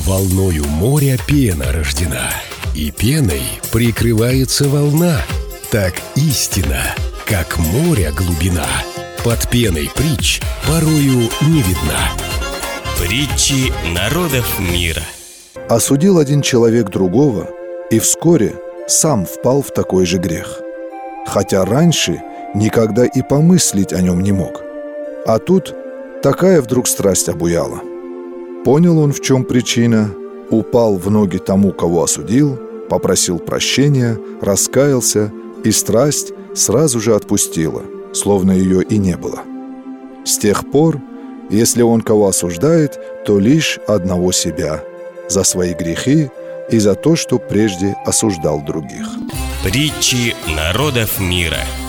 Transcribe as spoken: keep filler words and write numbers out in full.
Волною моря пена рождена, и пеной прикрывается волна. Так истина, как море глубина, под пеной притч порою не видна. Притчи народов мира. Осудил один человек другого, и вскоре сам впал в такой же грех, хотя раньше никогда и помыслить о нем не мог. А тут такая вдруг страсть обуяла. Понял он, в чем причина, упал в ноги тому, кого осудил, попросил прощения, раскаялся, и страсть сразу же отпустила, словно ее и не было. С тех пор, если он кого осуждает, то лишь одного себя, за свои грехи и за то, что прежде осуждал других. Притчи народов мира.